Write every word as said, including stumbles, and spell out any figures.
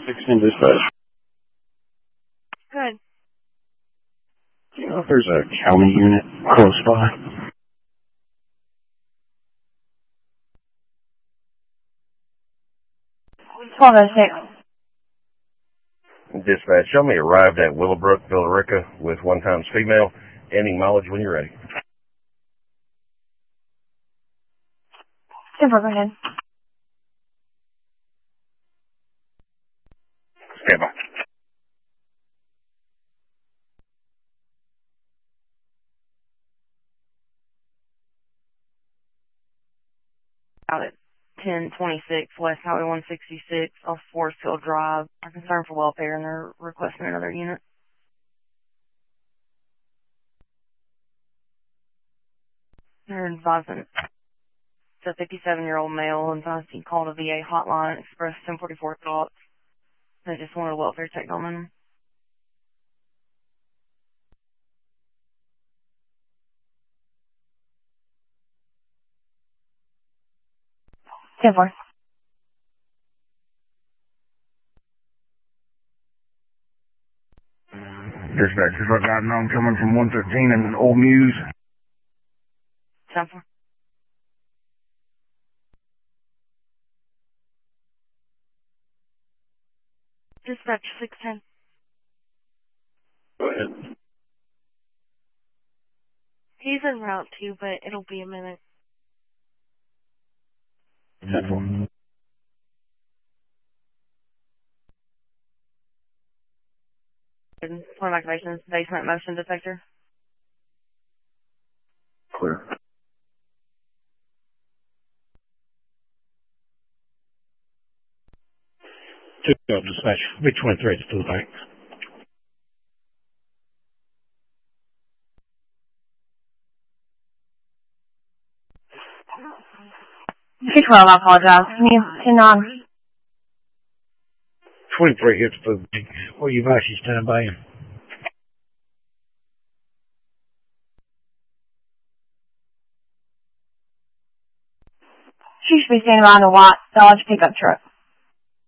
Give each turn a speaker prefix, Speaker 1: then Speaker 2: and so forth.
Speaker 1: sixteen dispatch.
Speaker 2: Good.
Speaker 1: Do you know if there's a county unit close by?
Speaker 2: twelve oh six.
Speaker 3: Dispatch, show me arrived at Willowbrook, Villarica with one times female, ending mileage when you're ready.
Speaker 2: Super, go ahead.
Speaker 3: Stand by.
Speaker 4: Out at ten twenty-six West Highway one sixty-six off Forest Hill Drive. Are concerned for welfare and they're requesting another unit. They're advising it's a fifty-seven-year-old male advised he called a V A hotline, expressed ten forty-four thoughts. They just wanted a welfare check on them.
Speaker 2: ten four.
Speaker 5: Dispatch, this is what I know. I'm coming from one thirteen and Old Muse.
Speaker 4: ten four.
Speaker 2: Dispatch six ten.
Speaker 1: Go ahead.
Speaker 2: He's en route too, but it'll be a minute.
Speaker 1: ten four.
Speaker 4: Point of activation, basement motion detector.
Speaker 1: Clear.
Speaker 5: Two go dispatch. B twenty-three at the food bank.
Speaker 2: two twelve, I apologize. Can you, ten nine?
Speaker 5: twenty-three here at the food bank. Where you actually stand by him?
Speaker 2: She should be standing by the white Dodge pickup truck.